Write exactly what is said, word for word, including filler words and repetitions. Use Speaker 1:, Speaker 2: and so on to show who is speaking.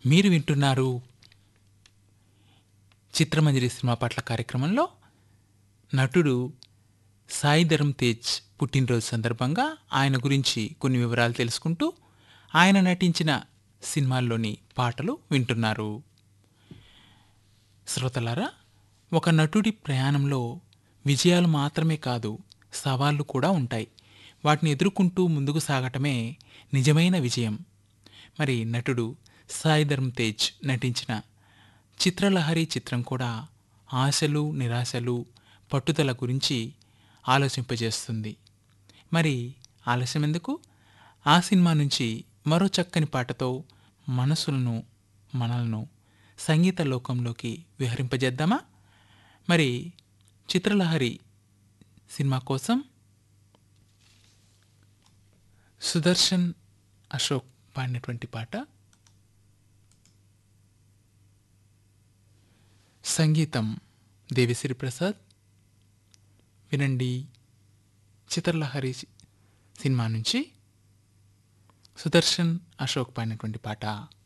Speaker 1: మీరు వింటున్నారు చిత్రమంజరి సినిమా పాటల కార్యక్రమంలో నటుడు సాయి ధరమ్ తేజ్ పుట్టినరోజు సందర్భంగా ఆయన గురించి కొన్ని వివరాలు తెలుసుకుంటూ ఆయన నటించిన సినిమాల్లోని పాటలు వింటున్నారు. శ్రోతలారా, ఒక నటుడి ప్రయాణంలో విజయాలు మాత్రమే కాదు, సవాళ్లు కూడా ఉంటాయి. వాటిని ఎదుర్కొంటూ ముందుకు సాగటమే నిజమైన విజయం. మరి నటుడు సాయి ధరమ్ తేజ్ నటించిన చిత్రలహరి చిత్రం కూడా ఆశలు, నిరాశలు, పట్టుదల గురించి ఆలోచింపజేస్తుంది. మరి ఆలస్యం ఎందుకు? ఆ సినిమా నుంచి మరో చక్కని పాటతో మనసులను మనలను సంగీత లోకంలోకి విహరింపజేద్దామా? మరి చిత్రలహరి సినిమా కోసం సుదర్శన్ అశోక్ పాడినటువంటి పాట, సంగీతం దేవిశ్రీ ప్రసాద్. వినండి, చిత్రలహరి సినిమా నుంచి సుదర్శన్ అశోక్ పాడినటువంటి పాట.